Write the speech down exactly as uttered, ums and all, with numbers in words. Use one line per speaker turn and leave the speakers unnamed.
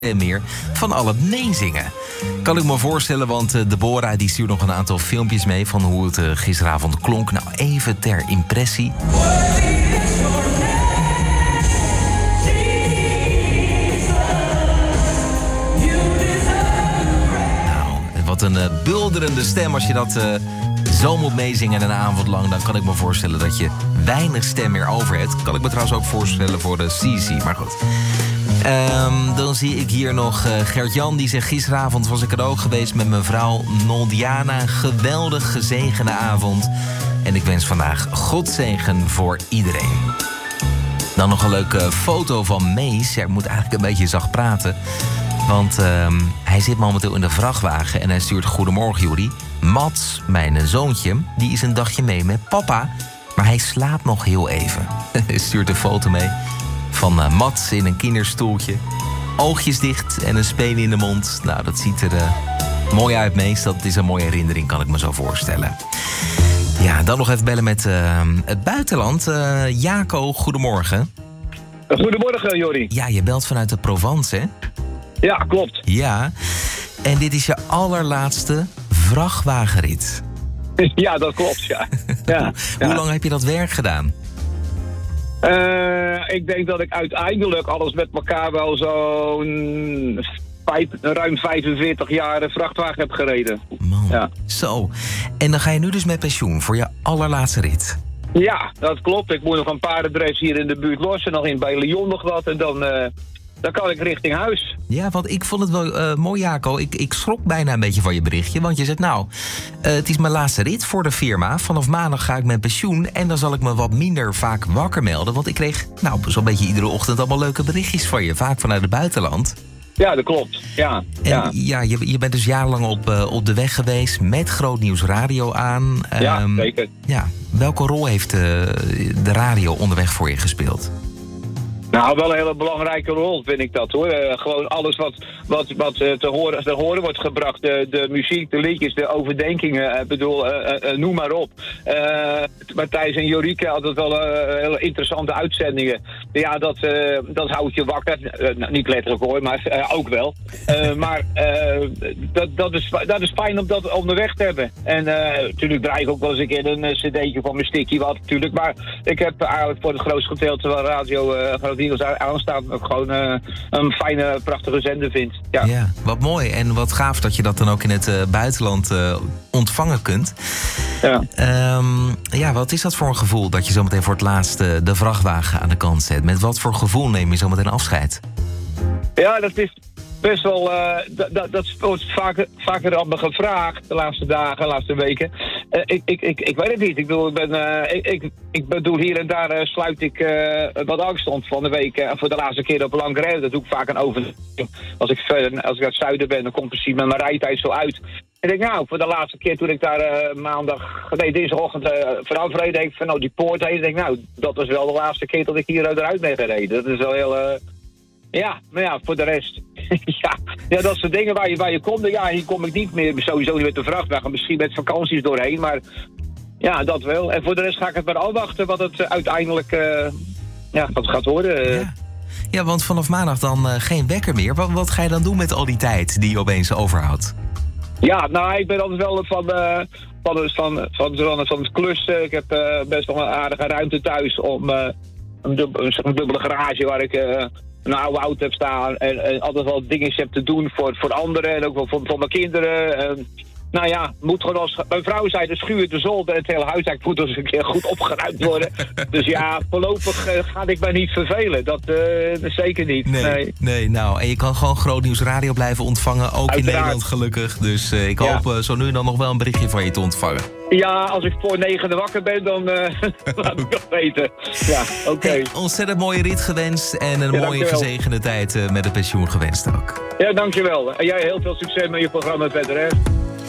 meer van al het meezingen. Kan ik me voorstellen, want uh, Deborah die stuurt nog een aantal filmpjes mee van hoe het uh, gisteravond klonk. Nou, even ter impressie. Nou, wat een uh, bulderende stem als je dat uh, zo moet meezingen een avond lang. Dan kan ik me voorstellen dat je weinig stem meer over hebt. Kan ik me trouwens ook voorstellen voor de Cici, maar goed. Um, dan zie ik hier nog uh, Gert-Jan, die zegt... gisteravond was ik er ook geweest met mevrouw Noldiana. Geweldig gezegende avond. En ik wens vandaag Godzegen voor iedereen. Dan nog een leuke foto van Mees. Ja, ik moet eigenlijk een beetje zacht praten. Want um, hij zit momenteel in de vrachtwagen en hij stuurt... Goedemorgen, Juri. Mats, mijn zoontje, die is een dagje mee met papa. Maar hij slaapt nog heel even. Hij stuurt een foto mee... van uh, Mats in een kinderstoeltje. Oogjes dicht en een speen in de mond. Nou, dat ziet er uh, mooi uit, Mees. Dat is een mooie herinnering, kan ik me zo voorstellen. Ja, dan nog even bellen met uh, het buitenland. Uh, Jaco, goedemorgen.
Goedemorgen, Jori.
Ja, je belt vanuit de Provence, hè?
Ja, klopt.
Ja, en dit is je allerlaatste vrachtwagenrit.
Ja, dat klopt, ja. ja
Hoe
ja.
lang heb je dat werk gedaan?
Uh, ik denk dat ik uiteindelijk alles met elkaar wel zo'n vijf, ruim vijfenveertig jaar vrachtwagen heb gereden.
Man,
ja.
Zo. En dan ga je nu dus met pensioen voor je allerlaatste rit.
Ja, dat klopt. Ik moet nog een paardendrijf hier in de buurt lossen. Nog in bij Lyon nog wat. En dan, uh, dan kan ik richting huis.
Ja, want ik vond het wel uh, mooi, Jaco. Ik, ik schrok bijna een beetje van je berichtje. Want je zegt, nou, uh, het is mijn laatste rit voor de firma. Vanaf maandag ga ik met pensioen. En dan zal ik me wat minder vaak wakker melden. Want ik kreeg, nou, zo'n beetje iedere ochtend allemaal leuke berichtjes van je. Vaak vanuit het buitenland.
Ja, dat klopt. Ja,
en
ja.
ja je, je bent dus jarenlang op, uh, op de weg geweest. Met Groot Nieuws Radio aan.
Ja,
um,
zeker.
Ja, welke rol heeft uh, de radio onderweg voor je gespeeld?
Nou, wel een hele belangrijke rol vind ik dat, hoor. Uh, gewoon alles wat, wat, wat uh, te, horen, te horen wordt gebracht. De, de muziek, de liedjes, de overdenkingen. Ik uh, bedoel, uh, uh, noem maar op. Uh, Matthijs en Jorike hadden wel uh, hele interessante uitzendingen. Ja, dat, uh, dat houdt je wakker. Uh, nou, niet letterlijk hoor, maar uh, ook wel. Uh, maar uh, dat, dat, is, dat is fijn om dat onderweg te hebben. En uh, natuurlijk draai ik ook wel eens een keer een uh, cd'tje van mijn sticky wat natuurlijk. Maar ik heb eigenlijk voor het grootste gedeelte van radio... Uh, die ons aanstaan ook gewoon uh, een fijne, prachtige zender vindt. Ja.
Ja, wat mooi. En wat gaaf dat je dat dan ook in het uh, buitenland uh, ontvangen kunt.
Ja.
Um, ja, wat is dat voor een gevoel dat je zometeen voor het laatst uh, de vrachtwagen aan de kant zet? Met wat voor gevoel neem je zometeen afscheid?
Ja, dat is best wel... Uh, dat, dat wordt vaker, vaker aan me gevraagd de laatste dagen, de laatste weken. Uh, ik, ik, ik, ik weet het niet. Ik bedoel, ik ben, uh, ik, ik, ik bedoel hier en daar uh, sluit ik uh, wat angst van de week. Uh, voor de laatste keer op Langree. Dat doe ik vaak een over. Als ik, verder, als ik uit het zuiden ben, dan komt precies met mijn rijtijd zo uit. En ik denk, nou, voor de laatste keer toen ik daar uh, maandag, nee, dinsdagochtend uh, vanaf reed, denk ik van, nou, die poort heen. denk ik, nou, dat was wel de laatste keer dat ik hier eruit ben gereden. Dat is wel heel... Uh, Ja, maar ja, voor de rest. ja, ja, dat soort dingen waar je, waar je komt. Ja, hier kom ik niet meer, sowieso niet met de vrachtwagen. Misschien met vakanties doorheen, maar ja, dat wel. En voor de rest ga ik het maar afwachten wat het uh, uiteindelijk uh, ja, wat gaat worden.
Ja. ja, want vanaf maandag dan uh, geen wekker meer. Wat, wat ga je dan doen met al die tijd die je opeens overhoudt?
Ja, nou, ik ben altijd wel van, uh, van, van, van, van, van het klussen. Ik heb uh, best wel een aardige ruimte thuis om uh, een, dub, een dubbele garage waar ik... Uh, een oude auto heb staan en, en altijd wel dingen heb te doen voor, voor anderen en ook wel voor, voor mijn kinderen. En, nou ja, moet gewoon als... Mijn vrouw zei, de schuur, de zolder en het hele huis moet dus een keer goed opgeruimd worden. Dus ja, voorlopig uh, ga ik mij niet vervelen. Dat, uh, dat zeker niet.
Nee, nee, nee, nou, en je kan gewoon Groot Nieuws Radio blijven ontvangen, ook Uiteraard. In Nederland gelukkig. Dus uh, ik ja. hoop uh, zo nu en dan nog wel een berichtje van je te ontvangen.
Ja, als ik voor negen wakker ben, dan uh, laat ik dat weten. Ja, oké. Okay.
Hey, ontzettend mooie rit gewenst en een ja, mooie gezegende tijd uh, met het pensioen gewenst ook.
Ja, dankjewel. En jij heel veel succes met je programma verder, hè.